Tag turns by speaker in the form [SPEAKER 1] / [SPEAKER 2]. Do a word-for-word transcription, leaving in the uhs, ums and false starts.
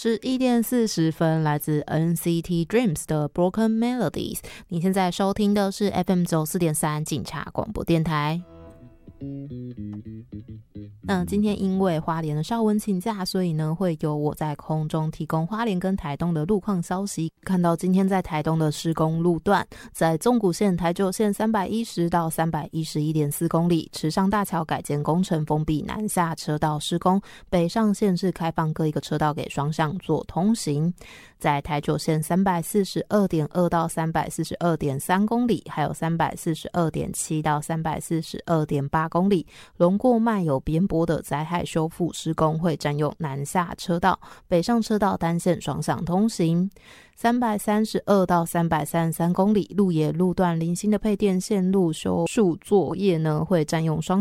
[SPEAKER 1] 十一点四十分，来自 N C T Dreams 的 Broken Melodies。你现在收听的是 F M 九十四点三 警察广播电台。那今天因为花莲的邵文请假，所以呢会由我在空中提供花莲跟台东的路况消息。看到今天在台东的施工路段，在纵谷线、台九线三百一十到三百一十一点四公里，池上大桥改建工程封闭南下车道施工，北上线是开放各一个车道给双向做通行。在台九线三百四十二点二到三百四十二点三公里，还有三百四十二点七到三百四十二点八公里，龙过脉有边坡的灾害修复施工会占用南下车道，北上车道单线双向通行。三百三十二到三百三十三公里，鹿野路段零星的配电线路修树作业呢，会占用双